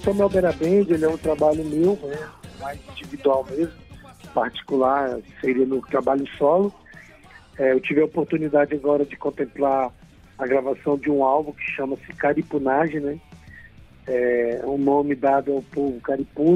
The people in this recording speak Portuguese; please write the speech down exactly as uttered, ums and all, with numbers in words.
Samuel Beira Band, ele é um trabalho meu, né, mais individual mesmo, particular, seria no trabalho solo. É, eu tive a oportunidade agora de contemplar a gravação de um álbum que chama-se Caripunagem, né? É um nome dado ao povo caripunho.